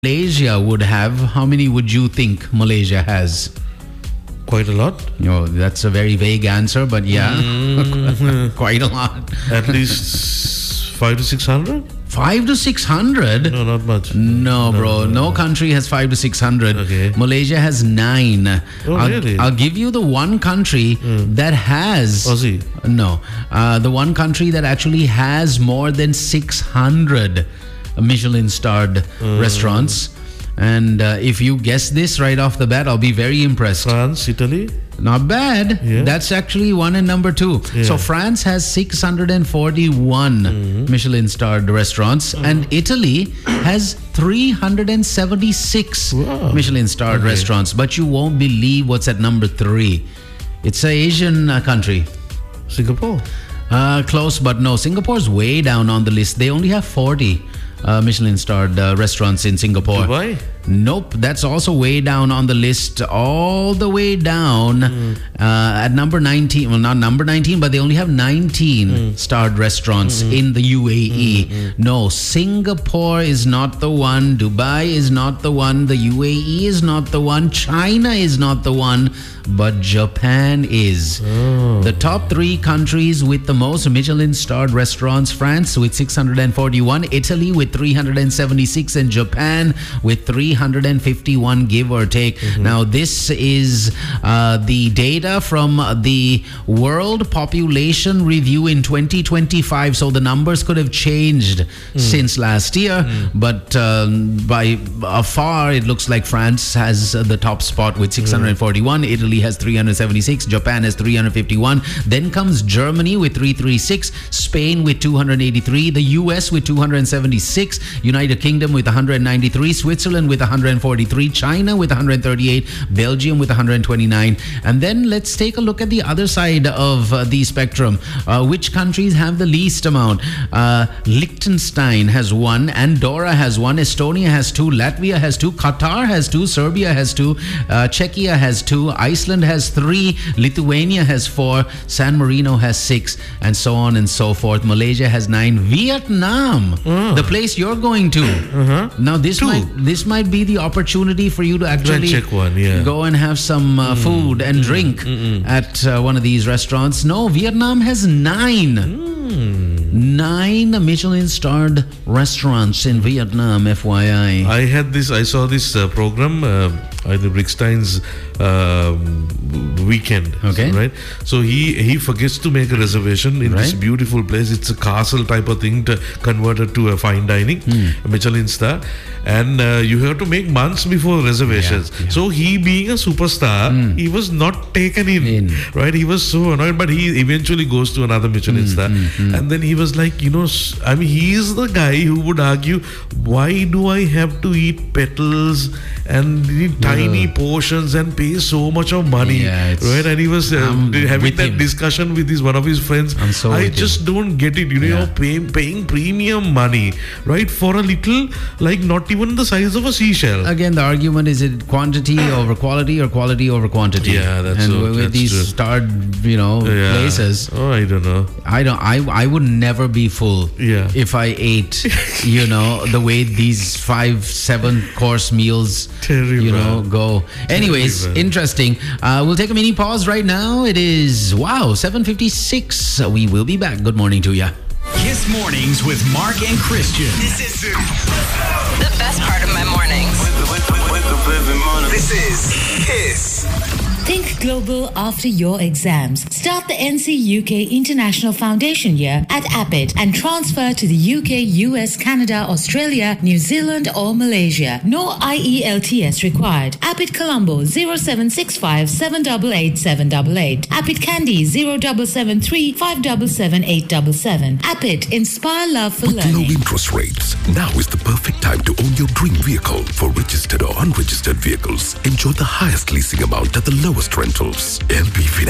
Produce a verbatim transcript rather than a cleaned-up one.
Malaysia would have, how many would you think Malaysia has? Quite a lot. Oh, that's a very vague answer, but yeah, mm. quite a lot. At least five to six hundred? Five to six hundred? No, not much. No, bro. No, no, no country has five to six hundred. Okay. Malaysia has nine. Oh, I'll, really? I'll give you the one country mm. that has. Aussie? No. Uh, the one country that actually has more than six hundred Michelin-starred mm. restaurants. And uh, if you guess this right off the bat, I'll be very impressed. France, Italy? Not bad. Yeah. That's actually one and number two. Yeah. So France has six hundred forty-one mm-hmm. Michelin-starred restaurants, mm. and Italy has three hundred seventy-six wow. Michelin-starred okay. restaurants. But you won't believe what's at number three. It's an Asian uh, country. Singapore? Uh, close, but no. Singapore's way down on the list. They only have forty. Uh, Michelin-starred uh, restaurants in Singapore. Dubai? Nope, that's also way down on the list, all the way down mm. uh, at number nineteen. Well, not number nineteen, but they only have nineteen mm. starred restaurants mm-hmm. in the U A E. Mm-hmm. No, Singapore is not the one. Dubai is not the one. The U A E is not the one. China is not the one. But Japan is. Oh. The top three countries with the most Michelin-starred restaurants: France with six hundred forty-one, Italy with three hundred seventy-six, and Japan with three hundred fifty-one, give or take. Mm-hmm. Now, this is uh, the data from the World Population Review in twenty twenty-five. So the numbers could have changed mm. since last year, mm. but um, by uh, far, it looks like France has uh, the top spot with six hundred forty-one. Mm. Italy has three hundred seventy-six. Japan has three hundred fifty-one. Then comes Germany with three hundred thirty-six. Spain with two hundred eighty-three. The U S with two hundred seventy-six. United Kingdom with one hundred ninety-three. Switzerland with one hundred forty-three. China with one hundred thirty-eight. Belgium with one hundred twenty-nine. And then let's take a look at the other side of uh, the spectrum. Uh, which countries have the least amount? Uh, Liechtenstein has one. Andorra has one. Estonia has two. Latvia has two. Qatar has two. Serbia has two. Uh, Czechia has two. Iceland has three. Lithuania has four. San Marino has six. And so on and so forth. Malaysia has nine. Vietnam, oh. the place you're going to. Uh-huh. Now this two. might this might be the opportunity for you to actually check one, yeah. go and have some uh, mm. food and mm. drink Mm-mm. at uh, one of these restaurants. No, Vietnam has nine. Mm. Nine Michelin-starred restaurants in Vietnam, F Y I. I had this, I saw this uh, program, uh, the Rick Stein's uh, weekend. Okay. Right? So he, he forgets to make a reservation in right. this beautiful place. It's a castle type of thing to, converted to a fine dining, mm. a Michelin star. And uh, you have to make months before reservations. Yeah, yeah. So he, being a superstar, mm. he was not taken in, in. Right? He was so annoyed, but he eventually goes to another Michelin mm, star. Mm, mm. And then he was like, you know, I mean, he is the guy who would argue, why do I have to eat petals and eat tiny uh, portions and pay so much of money? Yeah, right? And he was uh, having that him. discussion with his one of his friends. I'm so I just him. don't get it. You know, yeah. pay, paying premium money, right? For a little, like not even the size of a seashell. Again, the argument is it quantity over quality or quality over quantity? Yeah, that's and so, with that's these true. starred, you know, yeah. places. Oh, I don't know. I don't. I I would never be full. Yeah. If I ate, you know, the way these five, seven course meals, Terrible. you know, go. Anyways, Terrible. interesting. Uh, we'll take a mini pause right now. It is wow, seven fifty-six. We will be back. Good morning to you. Kiss Mornings with Mark and Christian. This is the best part of my mornings. This is Kiss. Think global after your exams. Start the N C U K International Foundation year at Abbott and transfer to the U K, U S, Canada, Australia, New Zealand or Malaysia. No I E L T S required. Abbott Colombo zero seven six five seven eight eight seven eight eight. Abbott Kandy zero seven seven three five seven seven eight seven seven. Abbott, inspire love for With learning. low interest rates, now is the perfect time to own your dream vehicle. For registered or unregistered vehicles, enjoy the highest leasing amount at the lowest rentals. L B Finance.